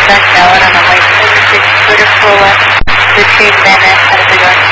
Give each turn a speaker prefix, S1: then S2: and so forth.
S1: Sundown on the Lake 36 Scooter Cooler between Venice and the